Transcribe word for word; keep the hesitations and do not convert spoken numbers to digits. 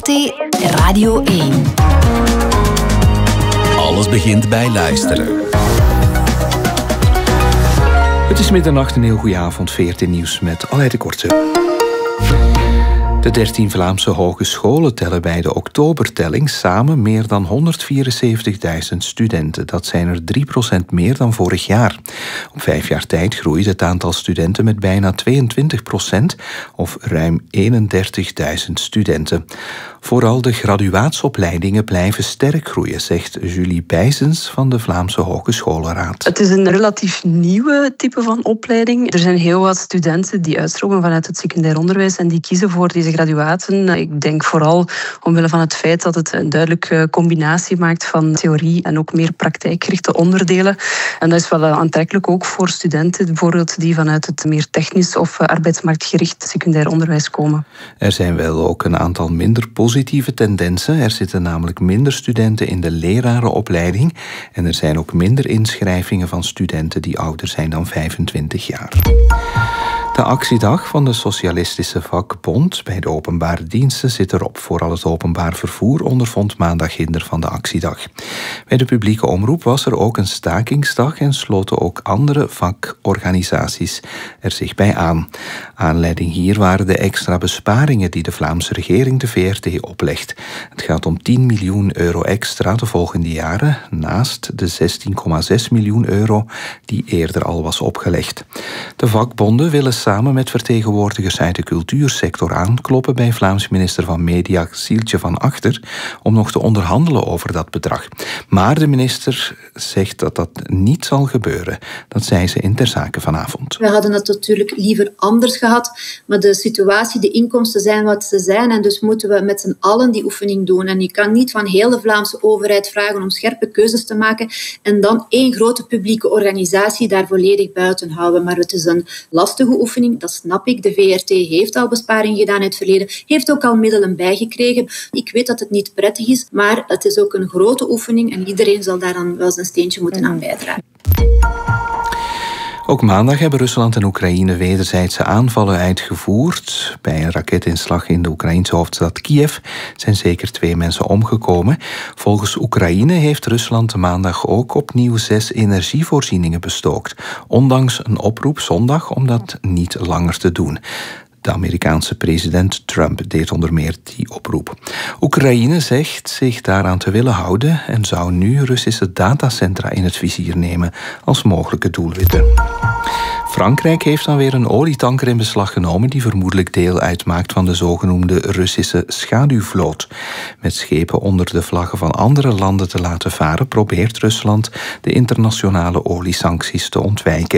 V R T Radio één. Alles begint bij luisteren. Het is middernacht, een heel goede avond. V R T Nieuws met Aleid de Korte. De dertien Vlaamse hogescholen tellen bij de oktobertelling samen meer dan honderdvierenzeventigduizend studenten. Dat zijn er drie procent meer dan vorig jaar. Op vijf jaar tijd groeide het aantal studenten met bijna tweeëntwintig procent, of ruim eenendertigduizend studenten. Vooral de graduaatsopleidingen blijven sterk groeien, zegt Julie Bijzens van de Vlaamse Hogescholenraad. Het is een relatief nieuwe type van opleiding. Er zijn heel wat studenten die uitstromen vanuit het secundair onderwijs en die kiezen voor deze graduaten. Ik denk vooral omwille van het feit dat het een duidelijke combinatie maakt van theorie en ook meer praktijkgerichte onderdelen. En dat is wel aantrekkelijk ook voor studenten bijvoorbeeld die vanuit het meer technisch of arbeidsmarktgericht secundair onderwijs komen. Er zijn wel ook een aantal minder positieve tendensen. Er zitten namelijk minder studenten in de lerarenopleiding en er zijn ook minder inschrijvingen van studenten die ouder zijn dan vijfentwintig jaar. De actiedag van de Socialistische Vakbond bij de openbare diensten zit erop. Vooral het openbaar vervoer ondervond maandag hinder van de actiedag. Bij de publieke omroep was er ook een stakingsdag en sloten ook andere vakorganisaties er zich bij aan. Aanleiding hier waren de extra besparingen die de Vlaamse regering de V R T oplegt. Het gaat om tien miljoen euro extra de volgende jaren, naast de zestien komma zes miljoen euro die eerder al was opgelegd. De vakbonden willen samen met vertegenwoordigers uit de cultuursector aankloppen bij Vlaams minister van Media Sieltje van Achter om nog te onderhandelen over dat bedrag. Maar de minister zegt dat dat niet zal gebeuren. Dat zei ze in Ter Zake vanavond. We hadden het natuurlijk liever anders gehad, maar de situatie, de inkomsten zijn wat ze zijn en dus moeten we met z'n allen die oefening doen. En je kan niet van heel de Vlaamse overheid vragen om scherpe keuzes te maken en dan één grote publieke organisatie daar volledig buiten houden. Maar het is een lastige oefening. Dat snap ik. De V R T heeft al besparingen gedaan in het verleden, heeft ook al middelen bijgekregen. Ik weet dat het niet prettig is, maar het is ook een grote oefening en iedereen zal daar dan wel zijn steentje moeten aan bijdragen. Ook maandag hebben Rusland en Oekraïne wederzijdse aanvallen uitgevoerd. Bij een raketinslag in de Oekraïnse hoofdstad Kiev zijn zeker twee mensen omgekomen. Volgens Oekraïne heeft Rusland maandag ook opnieuw zes energievoorzieningen bestookt, ondanks een oproep zondag om dat niet langer te doen. De Amerikaanse president Trump deed onder meer die oproep. Oekraïne zegt zich daaraan te willen houden en zou nu Russische datacentra in het vizier nemen als mogelijke doelwitten. Frankrijk heeft dan weer een olietanker in beslag genomen die vermoedelijk deel uitmaakt van de zogenoemde Russische schaduwvloot. Met schepen onder de vlaggen van andere landen te laten varen probeert Rusland de internationale oliesancties te ontwijken.